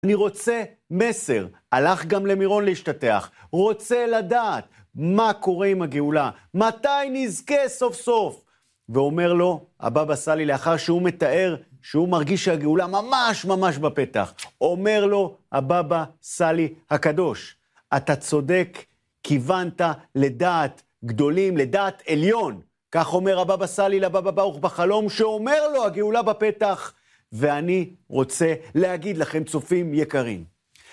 אני רוצה מסר, הלך גם למירון להשתתח, רוצה לדעת מה קורה עם הגאולה, מתי נזכה סוף סוף. ואומר לו, הבבא סאלי, לאחר שהוא מתאר שהוא מרגיש שהגאולה ממש ממש בפתח, אומר לו, הבבא סאלי הקדוש, אתה צודק, כיוונת לדעת גדולים, לדעת עליון. כך אומר הבבא סאלי לבבא ברוך בחלום, שאומר לו, הגאולה בפתח. ואני רוצה להגיד לכם, צופים יקרים,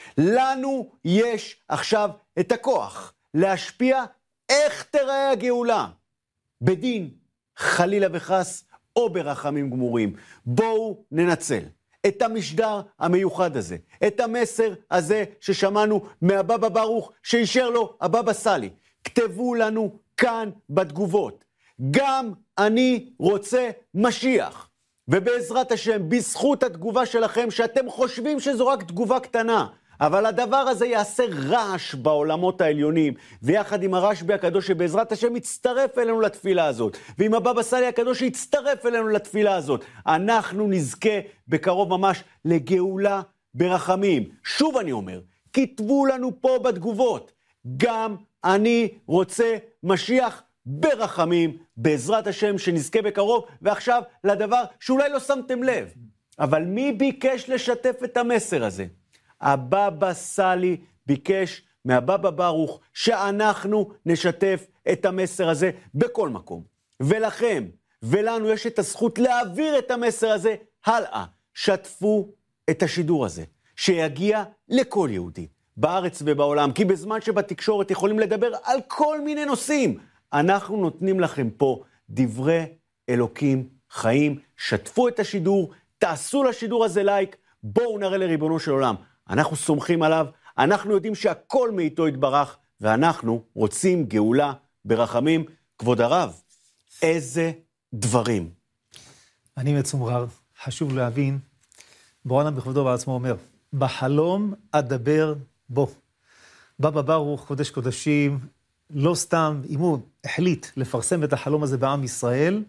לנו יש עכשיו את הכוח להשפיע איך תראה הגאולה, בדין, חלילה וחס, או ברחמים גמורים. בואו ננצל את המשדר המיוחד הזה, את המסר הזה ששמענו מהבבא ברוך, שישר לו הבבא סאלי. כתבו לנו כאן בתגובות, גם אני רוצה משיח. ובעזרת השם, בזכות התגובה שלכם, שאתם חושבים שזו רק תגובה קטנה, אבל הדבר הזה יעשה רעש בעולמות העליונים, ויחד עם הרשב"י הקדוש שבעזרת השם יצטרף אלינו לתפילה הזאת, ועם הבבא סאלי הקדוש שיצטרף אלינו לתפילה הזאת, אנחנו נזכה בקרוב ממש לגאולה ברחמים. שוב אני אומר, כתבו לנו פה בתגובות, גם אני רוצה משיח ברחמים, בעזרת השם שנזכה בקרוב. ועכשיו לדבר שאולי לא שמתם לב, אבל מי ביקש לשתף את המסר הזה? הבבא סאלי ביקש מהבבא ברוך שאנחנו נשתף את המסר הזה בכל מקום. ולכם ולנו יש את הזכות להעביר את המסר הזה הלאה. שתפו את השידור הזה, שיגיע לכל יהודי, בארץ ובעולם, כי בזמן שבתקשורת יכולים לדבר על כל מיני נושאים, אנחנו נותנים לכם פה דברי אלוקים חיים. שתפו את השידור, תעשו לשידור הזה לייק, בואו נראה לריבונו של עולם. אנחנו סומכים עליו, אנחנו יודעים שהכל מאיתו יתברך, ואנחנו רוצים גאולה ברחמים. כבוד הרב, איזה דברים. אני מצומרר, חשוב להבין, בורא עולם בכבודו בעצמו אומר, בחלום אדבר בו. בבא ברוך קודש קודשים, לא סתם, אם הוא החליט לפרסם את החלום הזה בעם ישראל,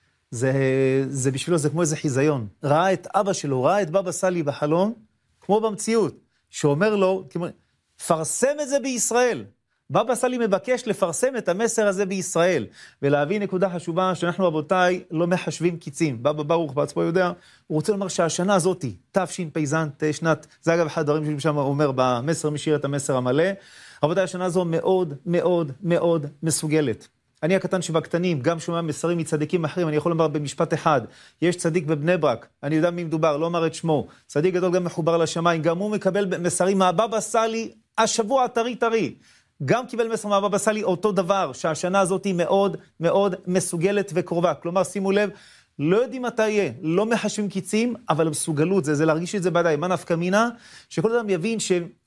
זה בשבילו, זה כמו איזה חיזיון. ראה את אבא שלו, ראה את בבא סאלי בחלום, כמו במציאות, שאומר לו, פרסם את זה בישראל. בבא סאלי מבקש לפרסם את המסר הזה בישראל, ולהביא נקודה חשובה שאנחנו רבותיי לא מחשבים קיצים. בבא ברוך בעצמו יודע, הוא רוצה לומר שהשנה הזאת, תשפ"ז, שנת, זה אגב אחד הדברים שם אומר במסר, משאיר את המסר המלא, רבותיי, השנה הזו מאוד מאוד מאוד מסוגלת. אני הקטן שבקטנים, גם שומע מסרים מצדיקים אחרים, אני יכול לומר במשפט אחד, יש צדיק בבני ברק, אני יודע מי מדובר, לא אומר את שמו, צדיק גדול גם מחובר לשמיים, גם הוא מקבל מסרים מהבבא סאלי, השבוע טרי, גם קיבל מסר מהבבא סאלי אותו דבר, שהשנה הזאת היא מאוד מאוד מסוגלת וקרובה, כלומר שימו לב, לא יודעים מתי יהיה, לא מחשבים קיצים, אבל המסוגלות, זה להרגיש את זה בידיים, מה נפקא מינה, שכל אדם יבין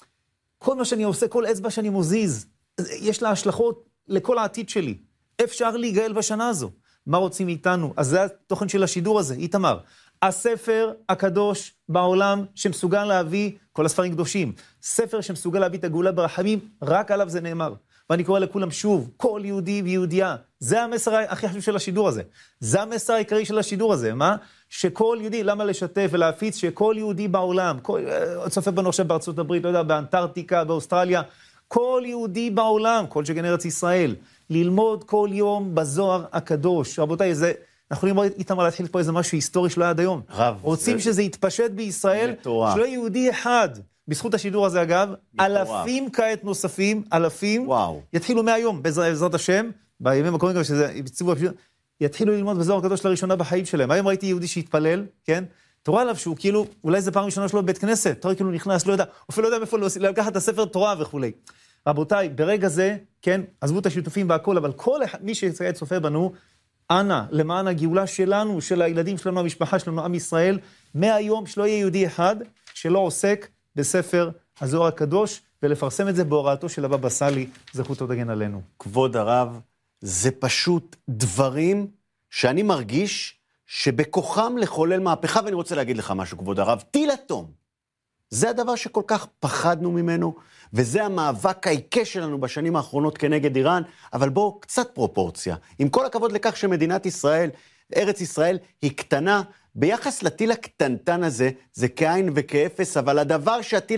כל מה שאני עושה, כל אצבע שאני מוזיז, יש לה השלכות לכל העתיד שלי. אפשר להיגאל בשנה הזו. מה רוצים מאיתנו? אז זה התוכן של השידור הזה, איתמר. הספר הקדוש בעולם שמסוגל להביא, כל הספרים קדושים, ספר שמסוגל להביא את הגאולה ברחמים, רק עליו זה נאמר. ואני קורא לכולם שוב, כל יהודי ויהודייה, זה המסר הכי חשוב של השידור הזה. זה המסר העיקרי של השידור הזה, מה? שכל יהודי, למה לשתף ולהפיץ שכל יהודי בעולם, צופה בנו עכשיו בארצות הברית, לא יודע, באנטארקטיקה, באוסטרליה, כל יהודי בעולם, כל שכן ארץ ישראל, ללמוד כל יום בזוהר הקדוש. רבותיי, אנחנו יכולים איתם להתחיל פה איזה משהו היסטורי שלא היה עד היום. רוצים שזה יתפשט בישראל, שלא יהודי אחד. בזכות השידור הזה אגב, אלפים כעת נוספים, אלפים, יתחילו מהיום, בעזרת השם, בימים הקודמים שזה יתחילו ללמוד בזוהר הקדוש לראשונה בחיים שלהם. היום ראיתי יהודי שהתפלל, כן? תורה עליו שהוא כאילו, אולי זה פעם ראשונה שלו בבית כנסת, תורה כאילו נכנס, לא יודע, אפילו לא יודע מאיפה לקחת את הספר תורה וכו'. רבותיי, ברגע זה, כן, עזבו את השיתופים והכל, אבל כל מי שצופה בנו, אנא, למען הגאולה שלנו, של הילדים שלנו, המשפחה שלנו, עם ישראל, מהיום שלא יהיה יהודי אחד שלא עוסק בספר הזוהר הקדוש, ולפרסם את זה בהוראתו של הבבא סאלי, זכותו תגן עלינו. כבוד הרב, זה פשוט דברים שאני מרגיש שבכוחם לחולל מהפכה, ואני רוצה להגיד לך משהו, כבוד הרב, טיל אטום. זה הדבר שכל כך פחדנו ממנו, וזה המאבק העיקש שלנו בשנים האחרונות כנגד איראן, אבל בואו קצת פרופורציה. עם כל הכבוד לכך שמדינת ישראל, ארץ ישראל, היא קטנה ביחס לטיל הקטנטן הזה, זה כאין וכאפס, אבל הדבר שהטיל